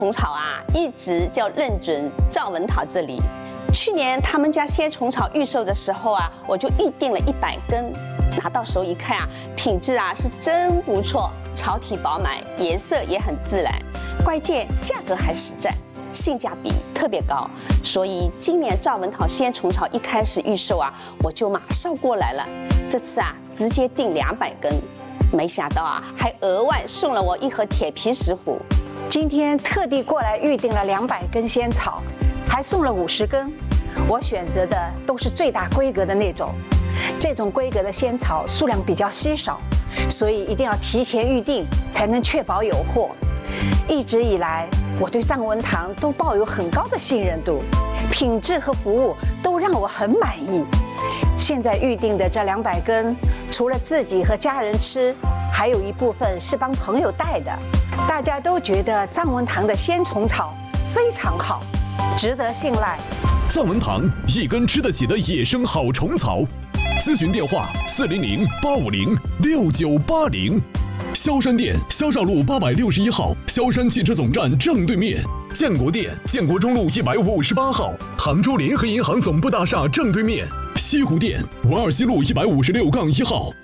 虫草啊，一直就认准赵文涛这里。去年他们家鲜虫草预售的时候啊，我就预定了100根，拿到手一看啊，品质啊是真不错，草体饱满，颜色也很自然，关键价格还实在，性价比特别高。所以今年赵文涛鲜虫草一开始预售啊，我就马上过来了。这次啊，直接订200根，没想到啊，还额外送了我1盒铁皮石斛。 今天特地过来预定了200根仙草，还送了50根。我选择的都是最大规格的那种，这种规格的仙草数量比较稀少，所以一定要提前预定，才能确保有货。一直以来，我对藏文堂都抱有很高的信任度，品质和服务都让我很满意。现在预定的这200根，除了自己和家人吃，还有一部分是帮朋友带的。大家都觉得藏文堂的鲜虫草非常好，值得信赖。 藏文堂一根吃得起的野生好虫草，咨询电话400-850-6980。萧山店萧少路861号，萧山汽车总站正对面；建国店建国中路158号，杭州联合银行总部大厦正对面；西湖店文二西路156-1号。